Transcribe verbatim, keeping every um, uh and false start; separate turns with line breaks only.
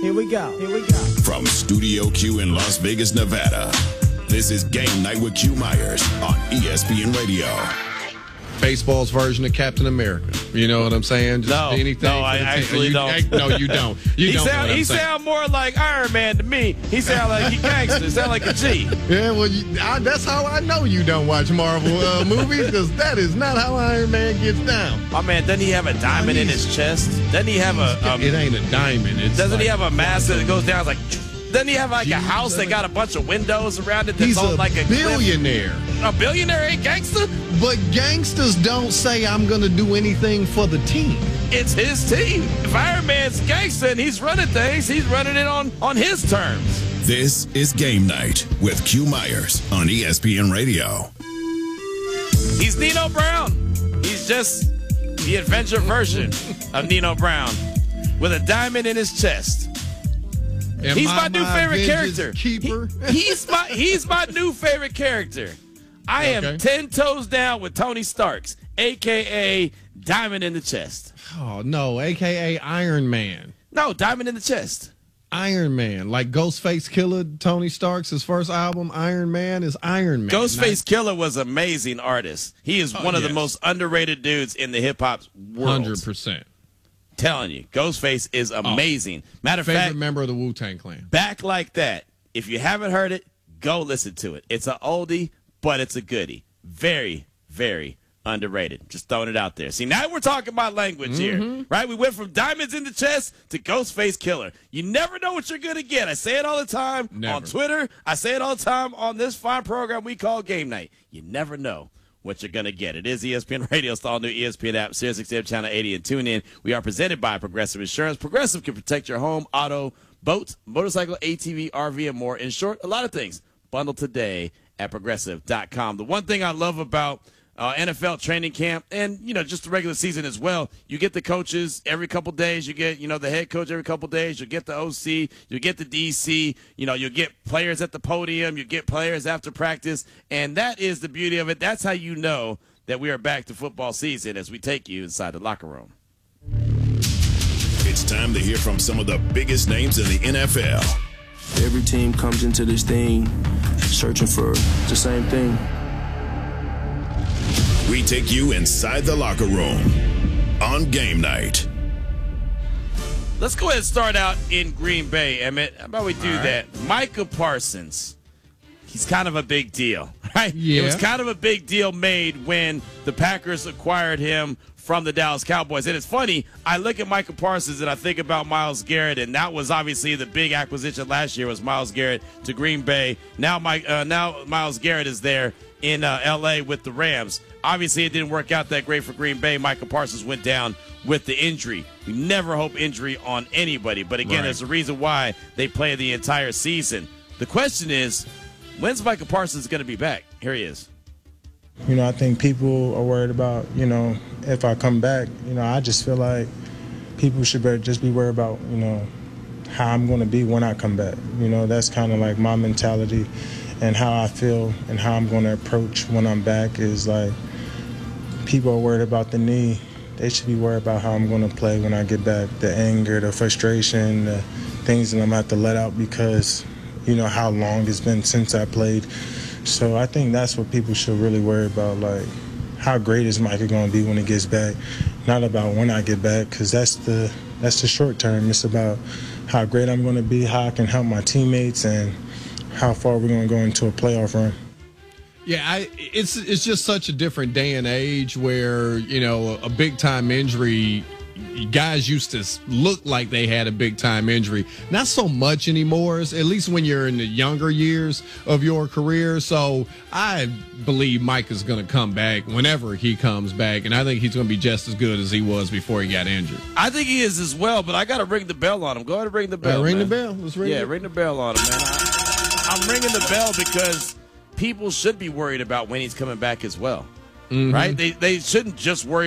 Here we go. Here we go.
From Studio Q in Las Vegas, Nevada, this is Game Night with Q Myers on E S P N Radio.
Baseball's version of Captain America. You know what I'm saying? Just
no,
anything
no, I actually
you,
don't.
No, you don't. You
he
don't
sound, he sound more like Iron Man to me. He sound like he gangster. He sound like a G.
Yeah, well, you, I, that's how I know you don't watch Marvel uh, movies, because that is not how Iron Man gets down.
My man, doesn't he have a diamond in his chest? Doesn't he have a? Um,
it ain't a diamond. It's
doesn't
like,
he have a mask that goes down? It's like. Doesn't he have like a house that got a bunch of windows around it that's
He's
on
a
like a
billionaire.
Cliff? A billionaire ain't gangster?
But gangsters don't say, I'm going to do anything for the team.
It's his team. If Iron Man's gangster and he's running things, he's running it on, on his terms.
This is Game Night with Q Myers on E S P N Radio.
He's Nino Brown. He's just the adventure version of Nino Brown with a diamond in his chest.
Am
he's
I
my new
my
favorite character.
Keeper?
He, he's my he's my new favorite character. I
okay.
am ten toes down with Tony Starks, a k a. Diamond in the Chest.
Oh, no, a k a. Iron Man.
No, Diamond in the Chest.
Iron Man. Like Ghostface Killer, Tony Stark's his first album, Iron Man, is Iron Man.
Ghostface Killer was an amazing artist. He is
oh,
one
yes.
of the most underrated dudes in the hip-hop world.
one hundred percent.
Telling you, Ghostface is amazing. Oh, Matter of
favorite
fact,
member of the Wu-Tang Clan.
Back Like That. If you haven't heard it, go listen to it. It's an oldie, but it's a goodie. Very, very underrated. Just throwing it out there. See, now we're talking about language
mm-hmm.
here, right? We went from diamonds in the chest to Ghostface Killer. You never know what you're going to get. I say it all the time
never.
on Twitter. I say it all the time on this fine program we call Game Night. You never know what you're going to get. It is E S P N Radio. It's the all-new E S P N app, Sirius X M Channel eighty, and tune in. We are presented by Progressive Insurance. Progressive can protect your home, auto, boat, motorcycle, A T V, R V, and more. In short, a lot of things. Bundle today at progressive dot com. The one thing I love about uh, N F L training camp and, you know, just the regular season as well, you get the coaches every couple days. You get, you know, the head coach every couple days. You get the O C. You get the D C. You know, you get players at the podium. You get players after practice. And that is the beauty of it. That's how you know that we are back to football season as we take you inside the locker room.
It's time to hear from some of the biggest names in the N F L.
Every team comes into this thing searching for the same thing.
We take you inside the locker room on Game Night.
Let's go ahead and start out in Green Bay, Emmett. How about we do
right.
that? Micah Parsons. He's kind of a big deal, right?
Yeah.
It was kind of a big deal made when the Packers acquired him from the Dallas Cowboys. And it's funny, I look at Micah Parsons and I think about Myles Garrett, and that was obviously the big acquisition last year was Myles Garrett to Green Bay. Now, Mike, uh, now Myles Garrett is there in uh, L A with the Rams. Obviously, it didn't work out that great for Green Bay. Micah Parsons went down with the injury. We never hope injury on anybody, but again,
right.
there's a reason why they play the entire season. The question is, when's Micah Parsons going to be back? Here he is.
You know, I think people are worried about, you know, if I come back. You know, I just feel like people should better just be worried about, you know, how I'm going to be when I come back. You know, that's kind of like my mentality and how I feel and how I'm going to approach when I'm back is like people are worried about the knee. They should be worried about how I'm going to play when I get back. The anger, the frustration, the things that I'm going to have to let out because, you know, how long it's been since I played. So I think that's what people should really worry about, like how great is Micah going to be when he gets back, not about when I get back, because that's the that's the short term. It's about how great I'm going to be, how I can help my teammates, and how far we're going to go into a playoff run.
Yeah, I, it's it's just such a different day and age where, you know, a big-time injury, guys used to look like they had a big-time injury. Not so much anymore, at least when you're in the younger years of your career. So I believe Mike is going to come back whenever he comes back, and I think he's going to be just as good as he was before he got injured.
I think he is as well, but I got to ring the bell on him. Go ahead and ring the bell,
uh, Ring
man.
the bell. Let's ring
yeah,
it.
ring the bell on him, man. I, I'm ringing the bell because people should be worried about when he's coming back as well,
mm-hmm.
right? They, they shouldn't just worry